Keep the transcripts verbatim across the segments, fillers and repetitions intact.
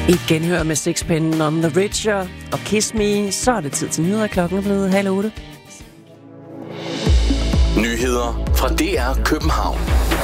I genhør med Sixpence on the Richer og Kiss Me, så er det tid til nyheder. Klokken er blevet halv otte. Nyheder fra D R København.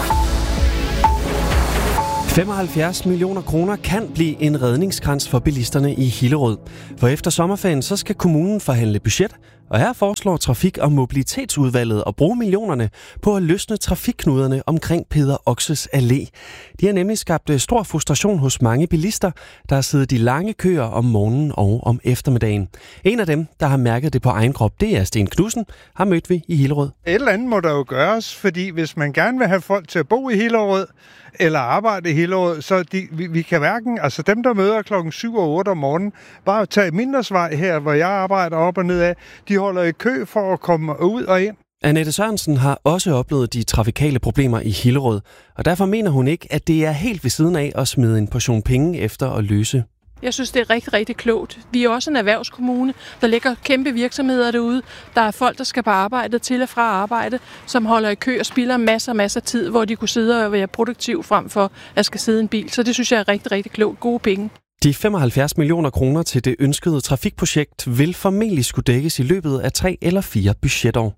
femoghalvfjerds millioner kroner kan blive en redningskrans for bilisterne i Hillerød. For efter sommerferien så skal kommunen forhandle budget, og her foreslår Trafik- og Mobilitetsudvalget at bruge millionerne på at løsne trafikknuderne omkring Peder Oxes Allé. De har nemlig skabt stor frustration hos mange bilister, der har siddet i lange køer om morgenen og om eftermiddagen. En af dem, der har mærket det på egen krop, det er Sten Knudsen, har mødt vi i Hillerød. Et eller andet må der jo gøres, fordi hvis man gerne vil have folk til at bo i Hillerød, eller arbejde i Hillerød, så de, vi, vi kan hverken, altså dem, der møder klokken syv og otte om morgenen, bare tage Mindersvej her, hvor jeg arbejder op og ned af, de holder i kø for at komme ud og ind. Annette Sørensen har også oplevet de trafikale problemer i Hillerød, og derfor mener hun ikke, at det er helt ved siden af at smide en portion penge efter at løse. Jeg synes, det er rigtig, rigtig klogt. Vi er også en erhvervskommune. Der ligger kæmpe virksomheder derude. Der er folk, der skal på arbejde til og fra arbejde, som holder i kø og spilder masser og masser af tid, hvor de kunne sidde og være produktiv frem for at skal sidde i en bil. Så det synes jeg er rigtig, rigtig klogt. Gode penge. De femoghalvfjerds millioner kroner til det ønskede trafikprojekt vil formentlig skulle dækkes i løbet af tre eller fire budgetår.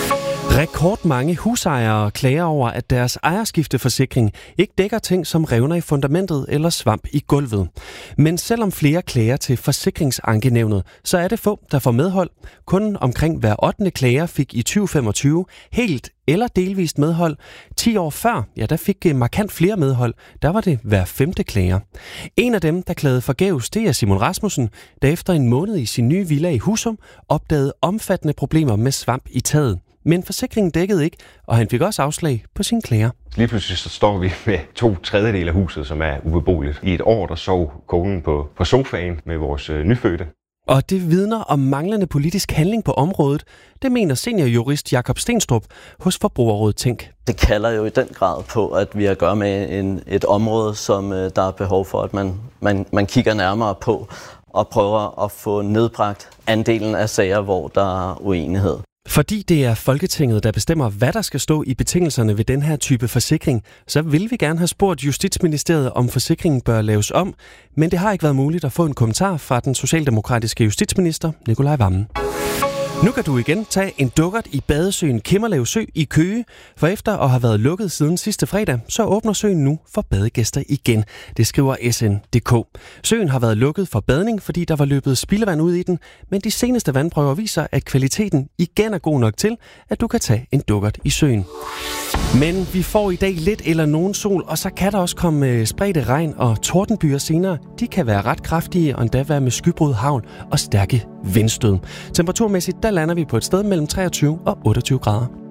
Rekordmange husejere klager over, at deres ejerskifteforsikring ikke dækker ting som revner i fundamentet eller svamp i gulvet. Men selvom flere klager til forsikringsankenævnet, så er det få, der får medhold. Kun omkring hver ottende klager fik i tyve femogtyve helt eller delvist medhold. ti år før, ja, der fik markant flere medhold. Der var det hver femte klager. En af dem, der klagede forgæves, det er Simon Rasmussen, der efter en måned i sin nye villa i Husum opdagede omfattende problemer med svamp i taget. Men forsikringen dækkede ikke, og han fik også afslag på sine klager. Lige pludselig så står vi med to tredjedele af huset, som er ubeboeligt. I et år, der sov konen på, på sofaen med vores øh, nyfødte. Og det vidner om manglende politisk handling på området. Det mener seniorjurist Jakob Stenstrup hos Forbrugerrådet Tænk. Det kalder jo i den grad på, at vi har at gøre med en, et område, som øh, der er behov for, at man, man, man kigger nærmere på og prøver at få nedbragt andelen af sager, hvor der er uenighed. Fordi det er Folketinget, der bestemmer, hvad der skal stå i betingelserne ved den her type forsikring, så vil vi gerne have spurgt Justitsministeriet, om forsikringen bør laves om, men det har ikke været muligt at få en kommentar fra den socialdemokratiske justitsminister, Nicolai Wammen. Nu kan du igen tage en dukkert i badesøen Kimmerlev Sø i Køge, for efter at have været lukket siden sidste fredag, så åbner søen nu for badegæster igen. Det skriver S N punktum D K. Søen har været lukket for badning, fordi der var løbet spildevand ud i den, men de seneste vandprøver viser, at kvaliteten igen er god nok til, at du kan tage en dukkert i søen. Men vi får i dag lidt eller nogen sol, og så kan der også komme spredte regn og tordenbyer senere. De kan være ret kraftige og endda være med skybrud, hagl og stærke vindstød. Temperaturmæssigt der lander vi på et sted mellem treogtyve og otteogtyve grader.